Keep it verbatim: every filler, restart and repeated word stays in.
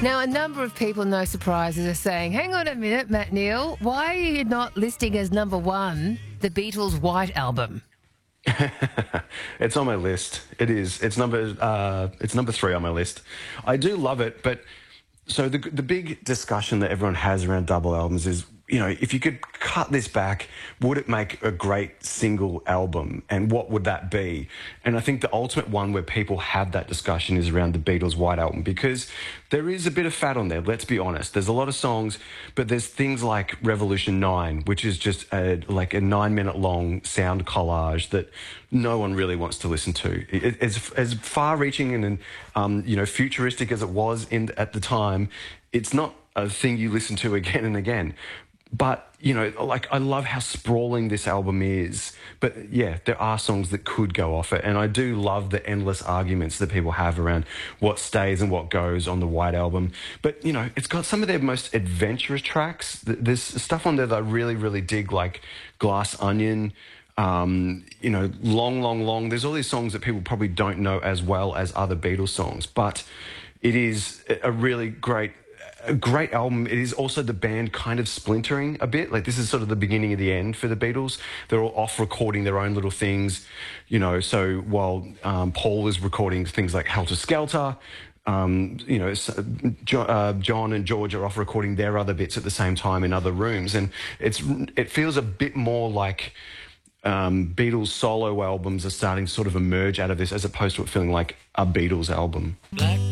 Now, a number of people, no surprises, are saying, hang on a minute, Matt Neal, why are you not listing as number one the Beatles' White Album? It's on my list. It is. It's number. Uh, it's number three on my list. I do love it, but so the the big discussion that everyone has around double albums is, you know, if you could cut this back, would it make a great single album? And what would that be? And I think the ultimate one where people have that discussion is around the Beatles' White Album, because there is a bit of fat on there, let's be honest. There's a lot of songs, but there's things like Revolution nine, which is just a, like a nine-minute long sound collage that no one really wants to listen to. It, it's as far-reaching and, um, you know, futuristic as it was in at the time, it's not a thing you listen to again and again. But, you know, like, I love how sprawling this album is. But, yeah, there are songs that could go off it. And I do love the endless arguments that people have around what stays and what goes on the White Album. But, you know, it's got some of their most adventurous tracks. There's stuff on there that I really, really dig, like Glass Onion, um, you know, Long, Long, Long. There's all these songs that people probably don't know as well as other Beatles songs. But it is a really great... a great album. It is also the band kind of splintering a bit. Like, this is sort of the beginning of the end for the Beatles. They're all off recording their own little things, you know. So while um, Paul is recording things like Helter Skelter, um, you know, jo uh, John and George are off recording their other bits at the same time in other rooms, and it's it feels a bit more like um, Beatles solo albums are starting to sort of emerge out of this, as opposed to it feeling like a Beatles album. Black